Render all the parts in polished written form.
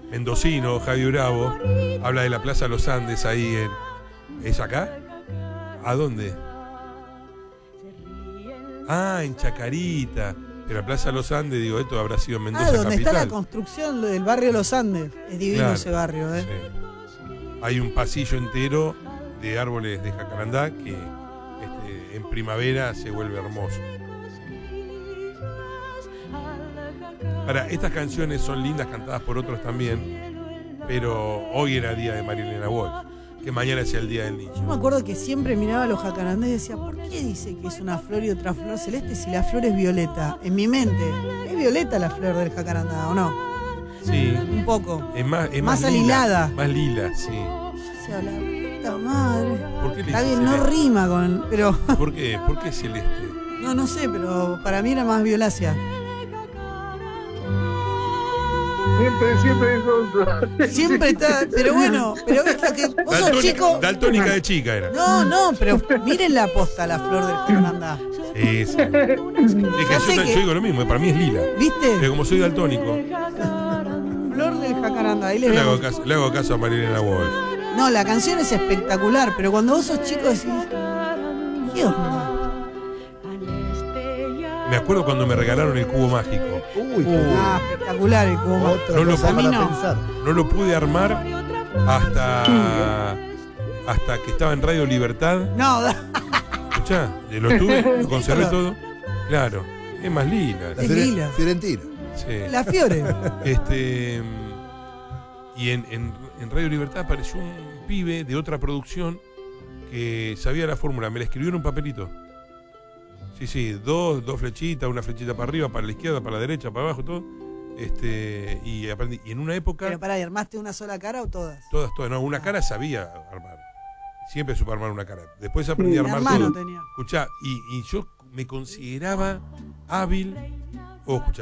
mendocino, Javi Bravo, habla de la Plaza Los Andes ahí en... ¿Es acá? ¿A dónde? Ah, en Chacarita. En la Plaza Los Andes, digo, esto habrá sido en Mendoza donde capital. está la construcción del barrio Los Andes. Es divino, Claro, ese barrio, sí. Hay un pasillo entero de árboles de jacarandá que en primavera se vuelve hermoso. Ahora, estas canciones son lindas, cantadas por otros también, pero hoy era día de Marilena Walsh, que mañana es el día del niño. Yo me acuerdo que siempre miraba a los jacarandás y decía, ¿por qué dice que es una flor y otra flor celeste si la flor es violeta? En mi mente, ¿es violeta la flor del jacarandá o no? Sí. Un poco. Es más alilada. Más lila, sí. O sea, la puta madre. ¿Por qué le Está dice bien, no celeste? rima con... pero ¿Por qué? ¿Por qué celeste? no sé, pero para mí era más violácea. Siempre en contra. Siempre está, pero bueno, pero es lo que vos sos chico. Daltónica de chica era. No, pero miren la posta, la flor del jacarandá. Sí, sí. Yo digo lo mismo, para mí es lila. ¿Viste? Pero como soy daltónico, Flor del jacarandá, ahí le hago caso a Marilena Walsh. No, la canción es espectacular, pero cuando vos sos chico decís, ¿qué onda? Me acuerdo cuando me regalaron el cubo mágico. Espectacular el cubo mágico. No lo, A mí no. no lo pude armar hasta que estaba en Radio Libertad. No, Escuchá, lo tuve, lo conservé todo. Claro, es más lila. Es lila. Fiorentina. Sí. La Fiore. Y en Radio Libertad apareció un pibe de otra producción que sabía la fórmula, me la escribió en un papelito. Sí, dos flechitas, una flechita para arriba, para la izquierda, para la derecha, para abajo, todo. Y aprendí. Y en una época. Pero pará, ¿y armaste una sola cara o todas? Todas. No, una cara sabía armar. Siempre supe armar una cara. Después aprendí a armar todo. Tenía. Escuchá, y yo me consideraba hábil. Escuchá.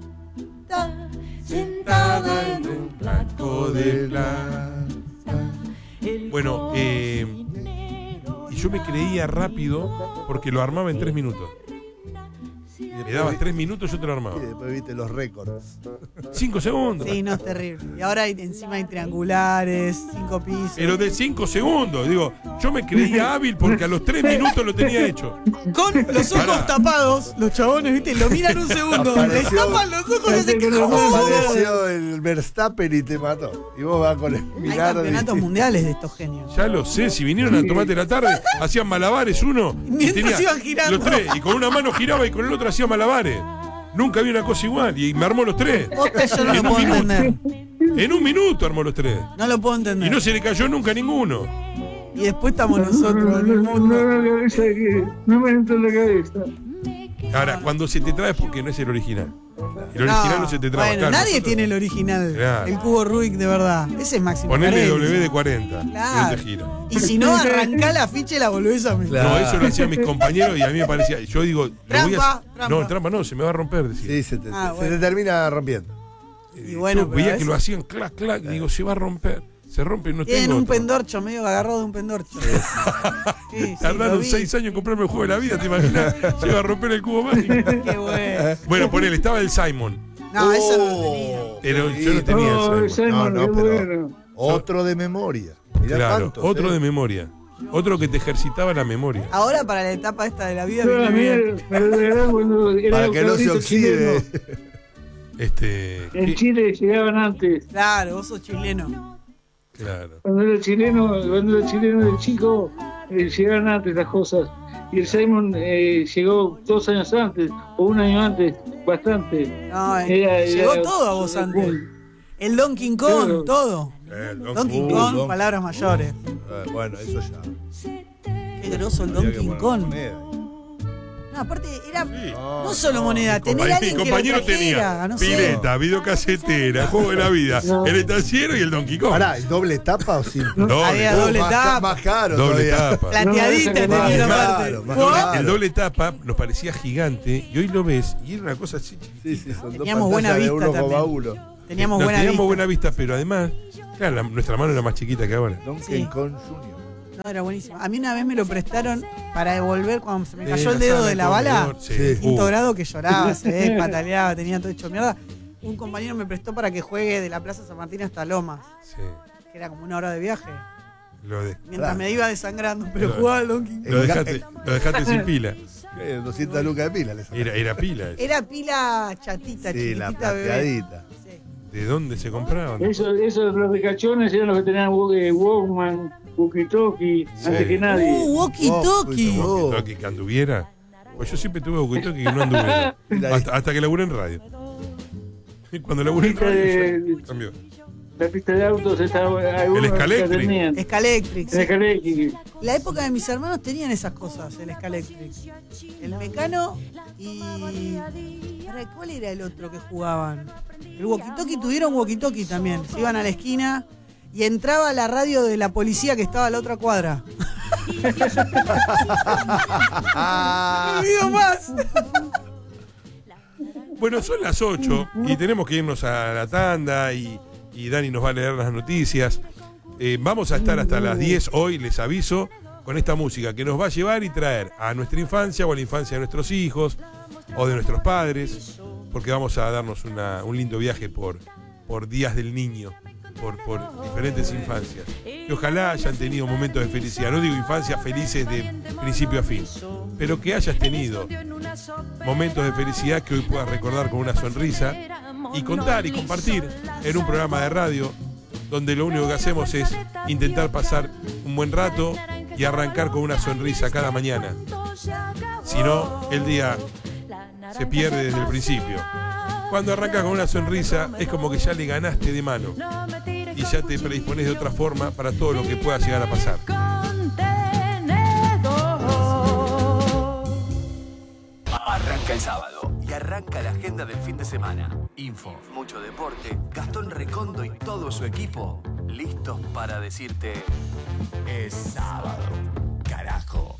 Sentada en un plato de plata. Bueno, y yo me creía rápido porque lo armaba en 3 minutos. Me dabas 3 minutos, yo te lo armaba. Y después viste los récords. 5 segundos. Sí, no es terrible. Y ahora encima hay triangulares, 5 pisos. Pero de 5 segundos. Digo, yo me creía hábil porque a los 3 minutos lo tenía hecho. Con los ojos tapados, los chabones, viste, lo miran un segundo, les tapan los ojos y dicen que apareció el Verstappen y te mató. Y vos vas con el Hay mirar. campeonatos mundiales de estos genios. Ya lo sé, si vinieron a tomate la tarde, hacían malabares uno. Mientras iban girando. Los 3, y con una mano giraba y con el otro hacía malabares. Nunca vi una cosa igual y me armó los 3. Yo no lo puedo entender. En un minuto armó los 3. No lo puedo entender. Y no se le cayó nunca a ninguno. Y después estamos nosotros en el mundo. No me entra en la cabeza. Ahora, cuando se te trae es porque no es el original. El original no se te trae. Bueno, nadie tiene el original. Claro. El cubo Rubik de verdad. Ese es Máximo Ponele Carelli. W de 40. Claro. No te gira. Y si no, arrancá la ficha y la volvés a meter. No, eso lo hacían mis compañeros y a mí me parecía. Yo digo, Trampa. No, trampa no, se me va a romper. Decía. Sí, se te termina rompiendo. Y bueno, yo veía que lo hacían clac, clac, y digo, se va a romper. Se rompe y no tienen tengo un otro. pendorcho, medio agarrado de un pendorcho. Sí, tardaron 6 años en comprarme el juego de la vida, ¿te imaginas? Se iba a romper el cubo mágico. Qué bueno. Bueno, ponele, estaba el Simon. No, eso no lo tenía. Pero yo no tenía el Simon. No, pero otro de memoria. Mirá claro, cuántos, otro de memoria. Otro que te ejercitaba la memoria. Ahora para la etapa esta de la vida Para viene bien. Para que no se oxide. En Chile llegaban antes. Claro, vos sos chileno. Claro. Cuando era chileno de chico, llegaban antes las cosas. Y el Simon llegó 2 años antes, o 1 año antes, bastante. No, llegó todo a vos antes. El Donkey Kong, claro. todo. Donkey Kong, palabras mayores. Bueno, eso ya. Qué groso el Donkey Kong. No, aparte era no solo moneda, tener alguien mi que compañero lo trajera, tenía no sé. pileta, videocasetera, juego de la vida, el estanciero y el Donkey Kong. Pará, ¿doble tapa o simple? Había doble tapa. Más caro doble todavía. tapa. Plateadita tenía una parte. Claro. El doble tapa nos parecía gigante y hoy lo ves y era una cosa así. Sí, son Teníamos dos buena pantallas de vista 1,1. Teníamos buena vista, pero además, claro, nuestra mano era más chiquita que ahora. Donkey Kong Jr. No, era buenísimo. A mí una vez me lo prestaron para devolver cuando se me cayó el dedo de la bala. Sí. Quinto grado que lloraba, se pataleaba, tenía todo hecho mierda. un compañero me prestó para que juegue de la Plaza San Martín hasta Lomas, Sí. que era como 1 hora de viaje. Mientras Claro. me iba desangrando, pero jugaba al Donkey Kong. Lo dejaste sin pila. 200 lucas de pila le sacaron. Era pila. Era pila chatita, Sí, la chiquitita, bebé. plateadita. Sí. ¿De dónde se compraban? Esos los ricachones eran los que tenían Walkman, walkie-talkie, Sí. antes que nadie. Walkie-talkie. Oh. ¿Walkie-talkie que anduviera? Pues yo siempre tuve walkie-talkie que no anduviera. hasta que laburé en radio. Y cuando laburé en radio ya cambió. La pista de autos estaba. El Scalectric. Scalectric, sí. El Scalectric. La época de mis hermanos tenían esas cosas, el Scalectric. El Mecano y... ¿Cuál era el otro que jugaban? El walkie-talkie, tuvieron walkie-talkie también. Se iban a la esquina y entraba la radio de la policía que estaba a la otra cuadra. No me olvido más. Bueno, son las 8 y tenemos que irnos a la tanda y Dani nos va a leer las noticias. Vamos a estar hasta las 10 hoy, les aviso, con esta música que nos va a llevar y traer a nuestra infancia o a la infancia de nuestros hijos o de nuestros padres, porque vamos a darnos un lindo viaje por días del niño, por diferentes infancias. Que ojalá hayan tenido momentos de felicidad. No digo infancias felices de principio a fin, pero que hayas tenido momentos de felicidad que hoy puedas recordar con una sonrisa y contar y compartir en un programa de radio donde lo único que hacemos es intentar pasar un buen rato y arrancar con una sonrisa cada mañana. Si no, el día se pierde desde el principio. Cuando arrancas con una sonrisa es como que ya le ganaste de mano y ya te predispones de otra forma para todo lo que pueda llegar a pasar. Arranca el sábado y arranca la agenda del fin de semana. Info, mucho deporte, Gastón Recondo y todo su equipo listos para decirte: es sábado, carajo.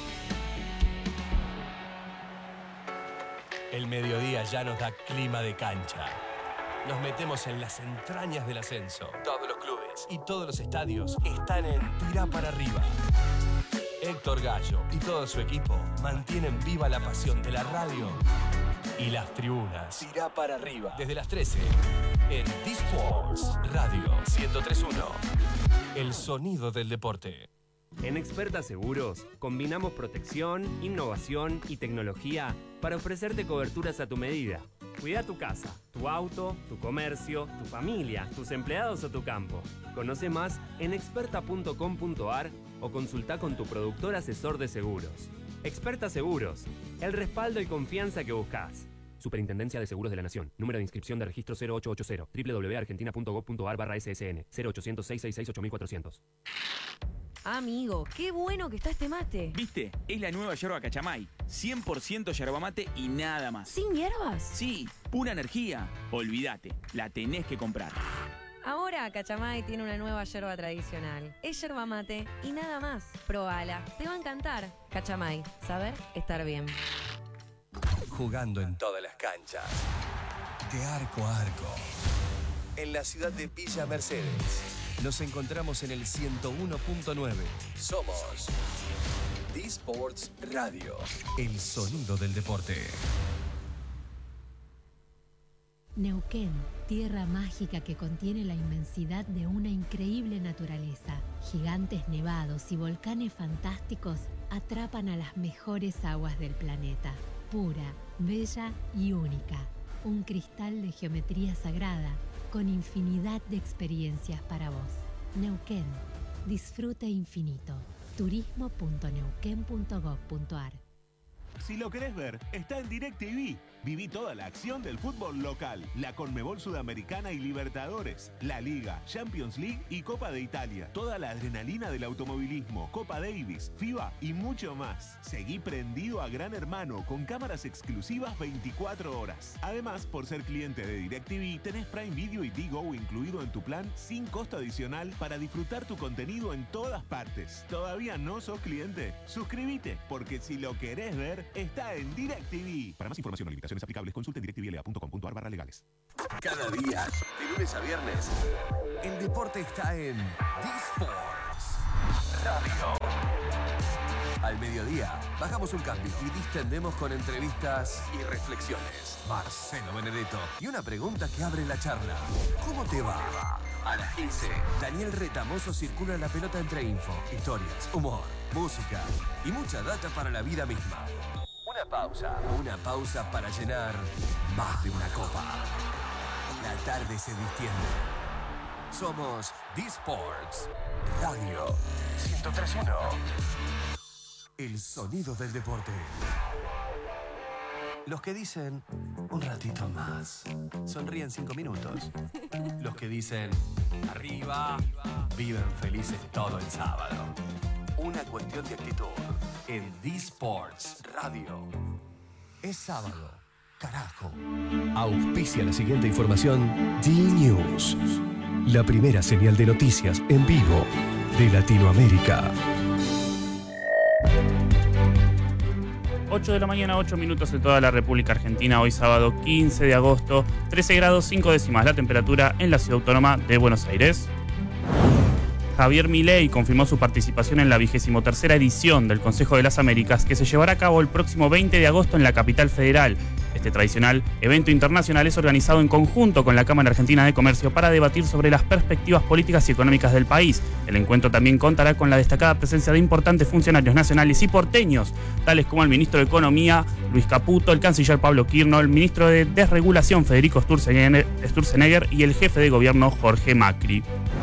El mediodía ya nos da clima de cancha. Nos metemos en las entrañas del ascenso. Todos los clubes y todos los estadios están en Tirá para arriba. Héctor Gallo y todo su equipo mantienen viva la pasión de la radio y las tribunas. Tirá para arriba. Desde las 13 en D-Sports Radio 103.1. El sonido del deporte. En Experta Seguros combinamos protección, innovación y tecnología para ofrecerte coberturas a tu medida. Cuida tu casa, tu auto, tu comercio, tu familia, tus empleados o tu campo. Conoce más en experta.com.ar o consulta con tu productor asesor de seguros. Experta Seguros, el respaldo y confianza que buscas. Superintendencia de Seguros de la Nación. Número de inscripción de registro 0880 www.argentina.gov.ar/ssn 0800 666 8400. Amigo, qué bueno que está este mate. ¿Viste? Es la nueva yerba Cachamay. 100% yerba mate y nada más. ¿Sin hierbas? Sí, pura energía. Olvídate, la tenés que comprar. Ahora Cachamay tiene una nueva yerba tradicional. Es yerba mate y nada más. Probala, te va a encantar. Cachamay, saber estar bien. Jugando en todas las canchas. De arco a arco. En la ciudad de Villa Mercedes. Nos encontramos en el 101.9. Somos D-Sports Radio. El sonido del deporte. Neuquén, tierra mágica que contiene la inmensidad de una increíble naturaleza. Gigantes nevados y volcanes fantásticos atrapan a las mejores aguas del planeta. Pura, bella y única. Un cristal de geometría sagrada con infinidad de experiencias para vos. Neuquén, disfrute infinito. turismo.neuquén.gov.ar. Si lo querés ver, está en DirecTV. Viví toda la acción del fútbol local, la Conmebol Sudamericana y Libertadores, la Liga, Champions League y Copa de Italia. Toda la adrenalina del automovilismo, Copa Davis, FIBA y mucho más. Seguí prendido a Gran Hermano con cámaras exclusivas 24 horas. Además, por ser cliente de DirecTV, tenés Prime Video y Digo incluido en tu plan sin costo adicional para disfrutar tu contenido en todas partes. ¿Todavía no sos cliente? Suscríbete, porque si lo querés ver, está en DirecTV. Para más información o limitaciones aplicables, consulte directvla.com.ar/legales. Cada día, de lunes a viernes, el deporte está en D-Sports Radio. Al mediodía, bajamos un cambio y distendemos con entrevistas y reflexiones. Marcelo Benedetto y una pregunta que abre la charla. ¿Cómo te va? A las 15, Daniel Retamoso circula la pelota entre info, historias, humor, música y mucha data para la vida misma. Una pausa para llenar más de una copa. La tarde se distiende. Somos D-Sports Radio 103.1. El sonido del deporte. Los que dicen un ratito más sonríen 5 minutos. Los que dicen arriba viven felices todo el sábado. Una cuestión de actitud en D-Sports Radio. Es sábado, carajo. Auspicia la siguiente información D-News, la primera señal de noticias en vivo de Latinoamérica. 8 de la mañana, 8 minutos en toda la República Argentina. Hoy sábado 15 de agosto, 13 grados 5 décimas la temperatura en la ciudad autónoma de Buenos Aires. Javier Milei confirmó su participación en la 23ª edición del Consejo de las Américas, que se llevará a cabo el próximo 20 de agosto en la capital federal. Este tradicional evento internacional es organizado en conjunto con la Cámara Argentina de Comercio para debatir sobre las perspectivas políticas y económicas del país. El encuentro también contará con la destacada presencia de importantes funcionarios nacionales y porteños, tales como el ministro de Economía, Luis Caputo, el canciller Pablo Quirno, el ministro de Desregulación, Federico Sturzenegger, y el jefe de gobierno, Jorge Macri.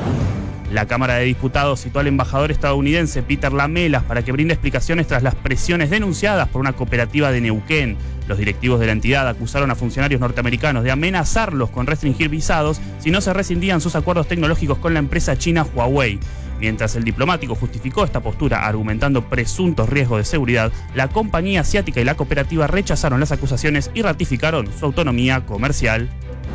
La Cámara de Diputados citó al embajador estadounidense Peter Lamelas para que brinde explicaciones tras las presiones denunciadas por una cooperativa de Neuquén. Los directivos de la entidad acusaron a funcionarios norteamericanos de amenazarlos con restringir visados si no se rescindían sus acuerdos tecnológicos con la empresa china Huawei. Mientras el diplomático justificó esta postura argumentando presuntos riesgos de seguridad, la compañía asiática y la cooperativa rechazaron las acusaciones y ratificaron su autonomía comercial.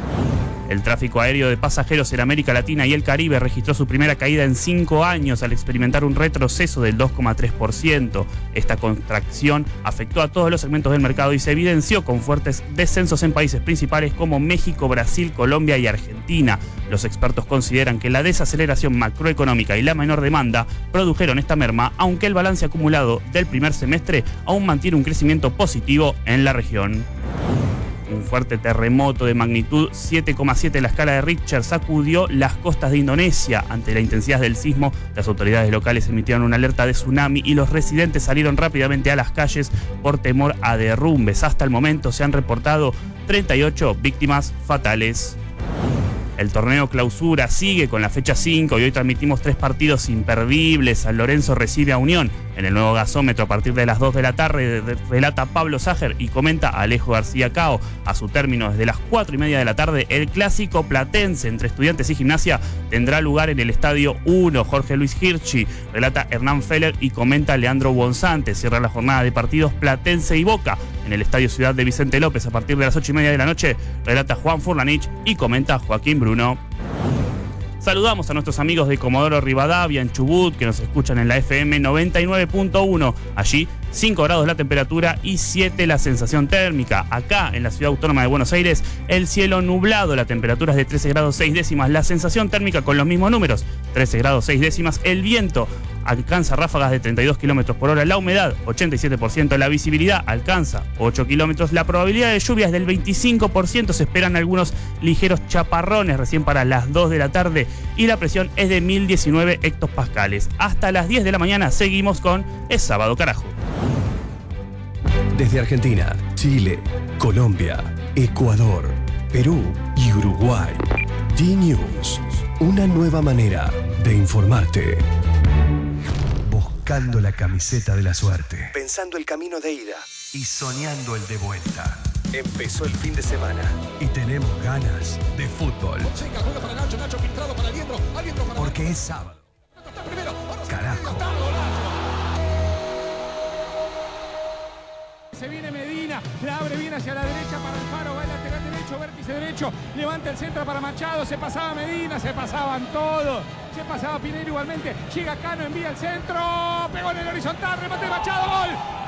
El tráfico aéreo de pasajeros en América Latina y el Caribe registró su primera caída en 5 años al experimentar un retroceso del 2,3%. Esta contracción afectó a todos los segmentos del mercado y se evidenció con fuertes descensos en países principales como México, Brasil, Colombia y Argentina. Los expertos consideran que la desaceleración macroeconómica y la menor demanda produjeron esta merma, aunque el balance acumulado del primer semestre aún mantiene un crecimiento positivo en la región. Un fuerte terremoto de magnitud 7,7 en la escala de Richter sacudió las costas de Indonesia. Ante la intensidad del sismo, las autoridades locales emitieron una alerta de tsunami y los residentes salieron rápidamente a las calles por temor a derrumbes. Hasta el momento se han reportado 38 víctimas fatales. El torneo Clausura sigue con la fecha 5 y hoy transmitimos 3 partidos imperdibles. San Lorenzo recibe a Unión en el nuevo gasómetro a partir de las 2 de la tarde. Relata Pablo Sager y comenta Alejo García Cao. A su término, desde las 4:30 de la tarde, el clásico platense entre Estudiantes y Gimnasia tendrá lugar en el Estadio 1. Jorge Luis Hirschi, relata Hernán Feller y comenta Leandro Bonzante. Cierra la jornada de partidos Platense y Boca en el Estadio Ciudad de Vicente López a partir de las 8:30 de la noche. Relata Juan Furlanich y comenta Joaquín Bruno. Saludamos a nuestros amigos de Comodoro Rivadavia en Chubut que nos escuchan en la FM 99.1. Allí 5 grados la temperatura y 7 la sensación térmica. Acá en la ciudad autónoma de Buenos Aires el cielo nublado, la temperatura es de 13 grados 6 décimas, la sensación térmica con los mismos números, 13 grados 6 décimas, el viento alcanza ráfagas de 32 kilómetros por hora, la humedad 87%, la visibilidad alcanza 8 kilómetros, la probabilidad de lluvia es del 25%, se esperan algunos ligeros chaparrones recién para las 2 de la tarde y la presión es de 1019 hectopascales. Hasta las 10 de la mañana seguimos con Es Sábado Carajo. Desde Argentina, Chile, Colombia, Ecuador, Perú y Uruguay. D-News, una nueva manera de informarte. Buscando la camiseta de la suerte. Pensando el camino de ida y soñando el de vuelta. Empezó el fin de semana Y tenemos ganas de fútbol. porque es sábado. Carajo. Se viene Medina, la abre bien hacia la derecha para Alfaro, va el lateral derecho, vértice derecho, levanta el centro para Machado, se pasaba Medina, se pasaban todos, se pasaba Pinero igualmente, llega Cano, envía el centro, pegó en el horizontal, remate de Machado, gol,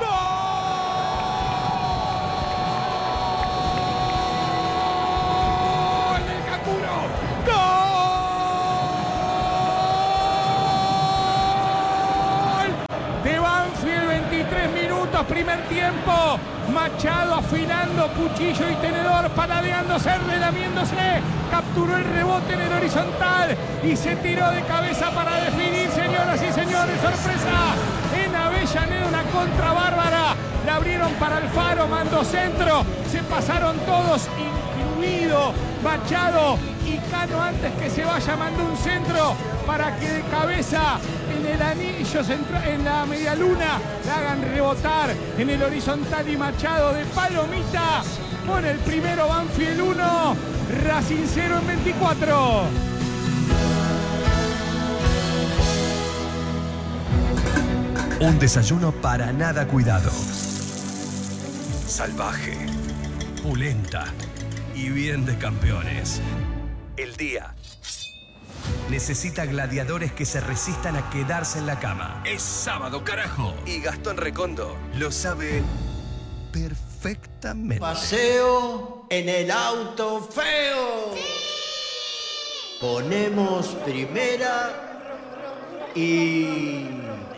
gol del Canguro, gol de Banfield, primer tiempo. Machado afilando cuchillo y tenedor, paladeándose, relamiéndose. Capturó el rebote en el horizontal y se tiró de cabeza para definir, señoras y señores. Sorpresa en Avellaneda, una contra bárbara. La abrieron para Alfaro, mandó centro. Se pasaron todos, incluido Machado y Cano. Antes que se vaya, mandó un centro para que de cabeza en el anillo, en la media luna, la hagan rebotar en el horizontal. Y Machado de palomita pone el primero. Banfield 1, Racing 0 en 24. Un desayuno para nada cuidado. Salvaje, pulenta y bien de campeones. El día necesita gladiadores que se resistan a quedarse en la cama. Es sábado, carajo. Y Gastón Recondo lo sabe perfectamente. Paseo en el auto feo. Ponemos primera y